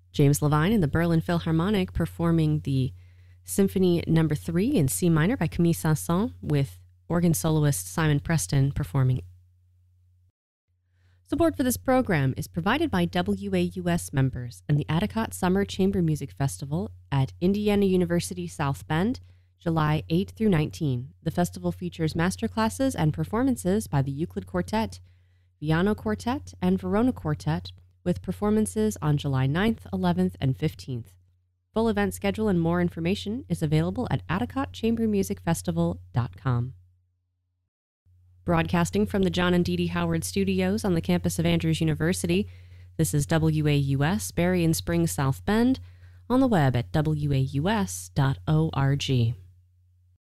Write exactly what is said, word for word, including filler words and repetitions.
James Levine and the Berlin Philharmonic performing the Symphony Number three in C minor by Camille Saint-Saëns, with organ soloist Simon Preston performing. Support for this program is provided by W A U S members and the Addicott Summer Chamber Music Festival at Indiana University South Bend, July eighth through nineteenth. The festival features masterclasses and performances by the Euclid Quartet, Viano Quartet, and Verona Quartet, with performances on July ninth, eleventh, and fifteenth. Full event schedule and more information is available at addicott chamber music festival dot com. Broadcasting from the John and Dee Dee Howard Studios on the campus of Andrews University, this is W A U S, Berrien Springs, South Bend, on the web at w a u s dot org.